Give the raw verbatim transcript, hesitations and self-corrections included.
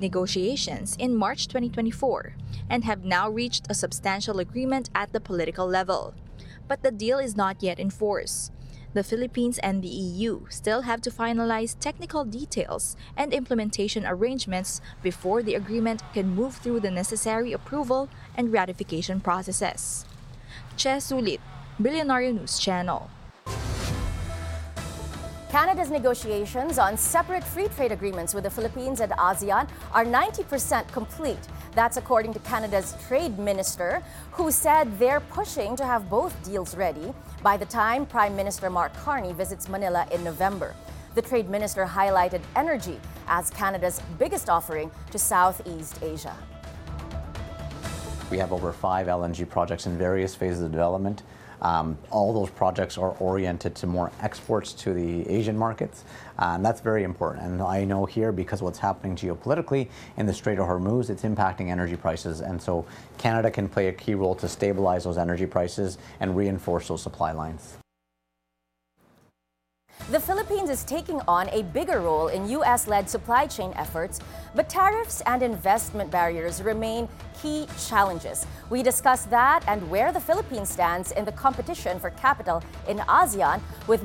negotiations in March twenty twenty-four and have now reached a substantial agreement at the political level. But the deal is not yet in force. The Philippines and the E U still have to finalize technical details and implementation arrangements before the agreement can move through the necessary approval and ratification processes. Che Sulit, Billionario News Channel. Canada's negotiations on separate free trade agreements with the Philippines and ASEAN are ninety percent complete. That's according to Canada's trade minister, who said they're pushing to have both deals ready by the time Prime Minister Mark Carney visits Manila in November. The trade minister highlighted energy as Canada's biggest offering to Southeast Asia. We have over five L N G projects in various phases of development. Um, all those projects are oriented to more exports to the Asian markets, uh, and that's very important. And I know here, because of what's happening geopolitically in the Strait of Hormuz, it's impacting energy prices, and so Canada can play a key role to stabilize those energy prices and reinforce those supply lines. The Philippines is taking on a bigger role in U S-led supply chain efforts, but tariffs and investment barriers remain key challenges. We discuss that and where the Philippines stands in the competition for capital in ASEAN with